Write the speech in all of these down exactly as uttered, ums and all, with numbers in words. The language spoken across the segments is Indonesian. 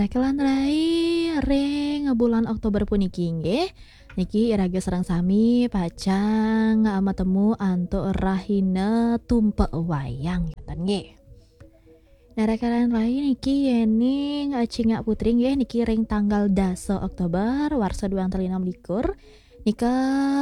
Rekelan rai ring bulan Oktober puniki nggih. Niki irage sareng sami pacang matemu antuk rahina tumpek wayang ngoten nggih. Nah rekelan rai niki yening cingak putri nggih niki ring tanggal dasa Oktober warsa dua ribu enam likur. Nika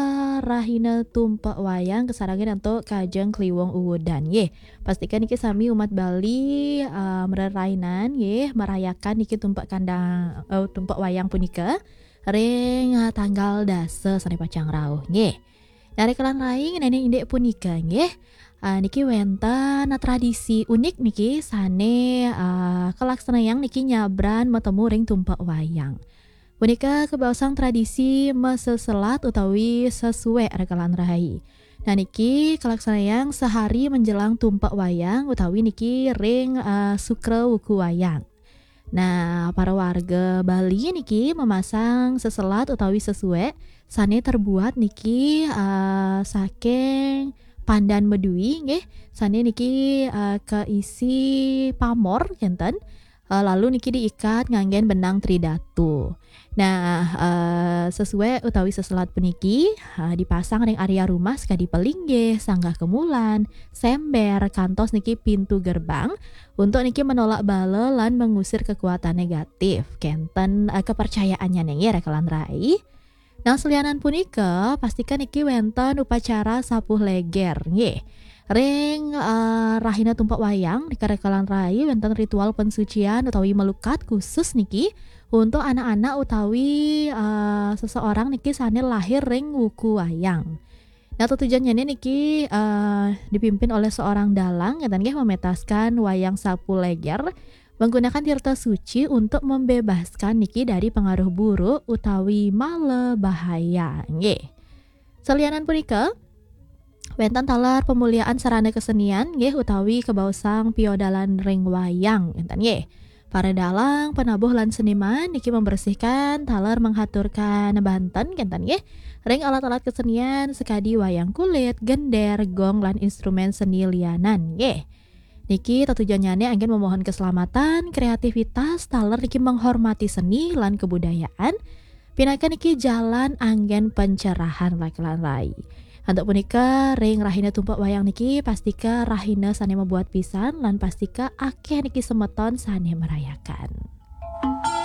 rahina tumpek wayang kesarangin untuk kajeng kliwong uwudan nggih. Pastikan niki sami umat Bali uh, mererainan nggih merayakan niki tumpek kandang uh, tumpek wayang punika ring uh, tanggal dasa sane pacang rauh nggih. Dari kelan raing nenek indek punika nggih. Uh, niki wenten tradisi unik niki sane uh, kelaksanayang niki nyabran metemu ring tumpek wayang. Punika kebausang tradisi meseselat utawi sesuai rekelan rai. Nah niki kelaksanayang sehari menjelang tumpek wayang utawi niki ring uh, sukra wuku wayang. Nah para warga Bali niki memasang seselat utawi sesuai sane terbuat niki uh, saking pandan medui nggih. Sane niki uh, keisi pamor enten. Uh, lalu niki diikat nganggen benang tridatu. Nah, uh, sesuai utawi seselat peniki uh, dipasang ring area rumah sekadi pelinggih, sanggah kemulan, sember, kantos niki pintu gerbang untuk niki menolak bala lan mengusir kekuatan negatif. Kenten uh, kepercayaannya niki rekelan rai. Nah, selianan punika pastikan niki wenten upacara sapuh leger nggih. Ring uh, rahina tumpak wayang di rekelan rai wenten ritual pensucian utawi melukat khusus niki untuk anak-anak utawi uh, seseorang niki sane lahir ring wuku wayang. Nah tujuannya niki uh, dipimpin oleh seorang dalang yang nggih memetaskan wayang sapu leger menggunakan tirta suci untuk membebaskan niki dari pengaruh buruk utawi male bahaya nggih. Selianan punika wenten talar pemuliaan sarana kesenian nggih utawi kebausang piodalan ring wayang enten nggih. Para dalang, penabuh lan seniman niki membersihkan talar menghaturkan Banten kenten nggih. Ring alat-alat kesenian sekadi wayang kulit, gender, gong lan instrumen seni lianan nggih. Niki tujuannya angin memohon keselamatan, kreativitas, talar niki menghormati seni lan kebudayaan. Pinakan niki jalan angin pencerahan rekelan rai. Untuk punika ring rahina tumpak wayang niki pastika rahina sane membuat pisan lan pastika akeh niki semeton sane merayakan.